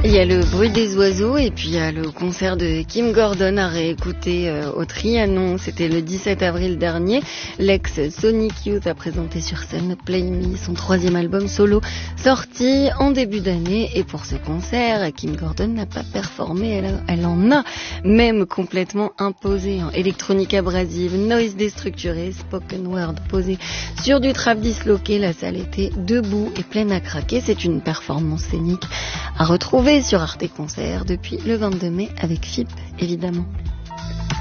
Il y a le bruit des oiseaux et puis il y a le concert de Kim Gordon à réécouter au Trianon. C'était le 17 avril dernier. L'ex Sonic Youth a présenté sur scène Play Me, son 3e album solo sorti en début d'année. Et pour ce concert, Kim Gordon n'a pas performé, elle en a même complètement imposé. Électronique abrasive, noise déstructuré, spoken word posé sur du trap disloqué. La salle était debout et pleine à craquer. C'est une performance scénique à retrouver sur Arte Concert depuis le 22 mai avec FIP, évidemment.